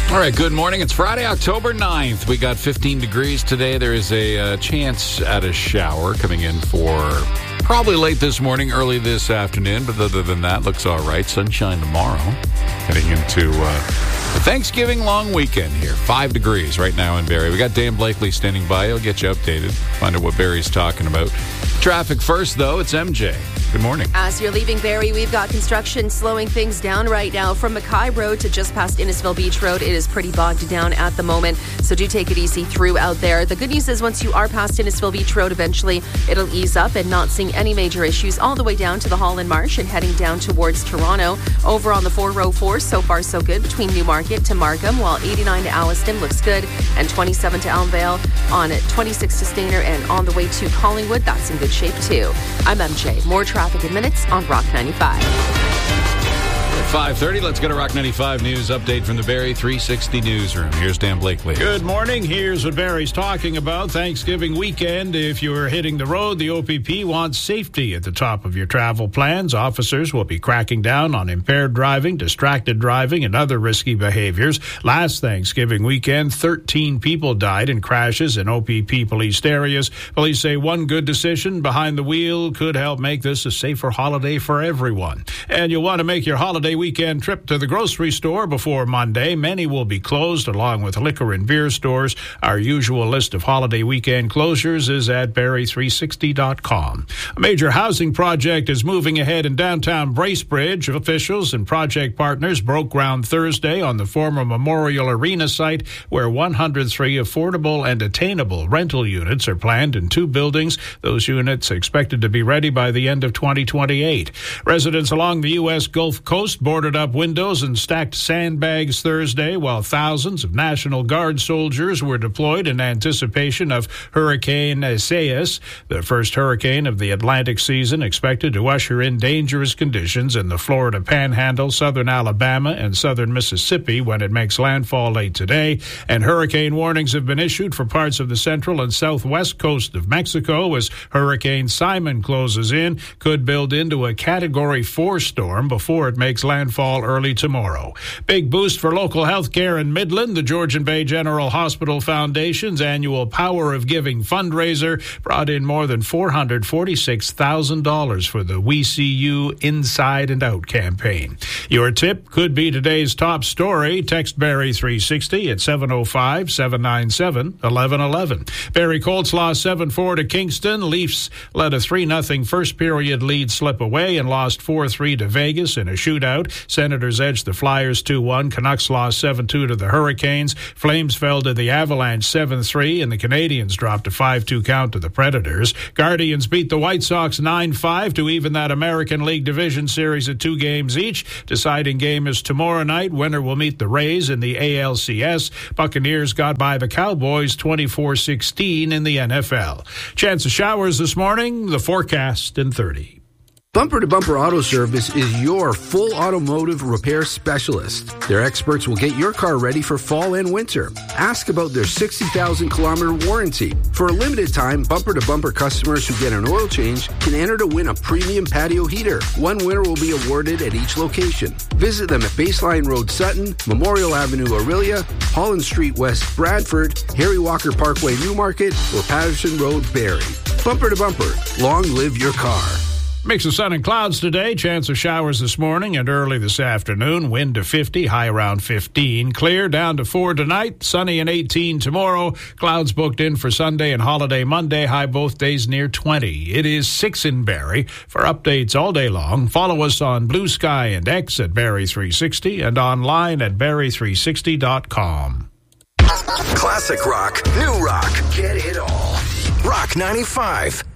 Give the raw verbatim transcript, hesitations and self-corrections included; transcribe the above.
All right, good morning. It's Friday, October ninth. We got fifteen degrees today. There is a uh, chance at a shower coming in for probably late this morning, early this afternoon. But other than that, looks all right. Sunshine tomorrow. Heading into uh, the Thanksgiving long weekend here. Five degrees right now in Barrie. We got Dan Blakely standing by. He'll get you updated. Find out what Barrie's talking about. Traffic first, though. It's M J. Good morning. As you're leaving Barrie, we've got construction slowing things down right now. From Mackay Road to just past Innisfil Beach Road, it is pretty bogged down at the moment, so do take it easy through out there. The good news is once you are past Innisfil Beach Road, eventually it'll ease up and not seeing any major issues all the way down to the Holland Marsh and heading down towards Toronto. Over on the four oh four, so far so good between Newmarket to Markham, while eighty-nine to Alliston looks good, and twenty-seven to Elmvale, on twenty-six to Stayner, and on the way to Collingwood, that's in good shape too. I'm M J. More traffic in minutes on Rock ninety-five. At five thirty, let's get a Rock ninety-five news update from the Barrie three sixty newsroom. Here's Dan Blakely. Good morning. Here's what Barrie's talking about. Thanksgiving weekend. If you're hitting the road, the O P P wants safety at the top of your travel plans. Officers will be cracking down on impaired driving, distracted driving, and other risky behaviors. Last Thanksgiving weekend, thirteen people died in crashes in O P P policed areas. Police say one good decision behind the wheel could help make this a safer holiday for everyone. And you'll want to make your holiday weekend trip to the grocery store before Monday. Many will be closed, along with liquor and beer stores. Our usual list of holiday weekend closures is at barrie three sixty dot com. A major housing project is moving ahead in downtown Bracebridge. Officials and project partners broke ground Thursday on the former Memorial Arena site, where one hundred three affordable and attainable rental units are planned in two buildings. Those units expected to be ready by the end of twenty twenty-eight. Residents along the U S Gulf Coast boarded up windows and stacked sandbags Thursday, while thousands of National Guard soldiers were deployed in anticipation of Hurricane Isaias, the first hurricane of the Atlantic season, expected to usher in dangerous conditions in the Florida Panhandle, southern Alabama, and southern Mississippi when it makes landfall late today. And hurricane warnings have been issued for parts of the central and southwest coast of Mexico as Hurricane Simon closes in, could build into a Category four storm before it makes landfall early tomorrow. Big boost for local health care in Midland. The Georgian Bay General Hospital Foundation's annual Power of Giving fundraiser brought in more than four hundred forty-six thousand dollars for the We See You Inside and Out campaign. Your tip could be today's top story. Text Barrie three sixty at seven oh five, seven nine seven, one one one one. Barrie Colts lost seven four to Kingston. Leafs let a three nothing first period lead slip away and lost four three to Vegas in a shootout. Senators edged the Flyers two one. Canucks lost seven two to the Hurricanes. Flames fell to the Avalanche seven three, and the Canadiens dropped a five two count to the Predators. Guardians beat the White Sox nine five to even that American League Division Series at two games each. Deciding game is tomorrow night. Winner will meet the Rays in the A L C S. Buccaneers got by the Cowboys twenty-four sixteen in the N F L. Chance of showers this morning. The forecast in thirty. Bumper to Bumper Auto Service is your full automotive repair specialist. Their experts will get your car ready for fall and winter. Ask about their sixty thousand kilometer warranty. For a limited time, Bumper to Bumper customers who get an oil change can enter to win a premium patio heater. One winner will be awarded at each location. Visit them at Baseline Road Sutton, Memorial Avenue Aurelia, Holland Street West Bradford, Harry Walker Parkway Newmarket, or Patterson Road Barrie. Bumper to Bumper. Long live your car. Mix of sun and clouds today. Chance of showers this morning and early this afternoon. Wind to fifty, high around fifteen. Clear down to four tonight. Sunny and eighteen tomorrow. Clouds booked in for Sunday and holiday Monday. High both days near twenty. It is six in Barrie. For updates all day long, follow us on Blue Sky and X at Barrie three sixty and online at barrie three sixty dot com. Classic rock, new rock, get it all. Rock ninety-five.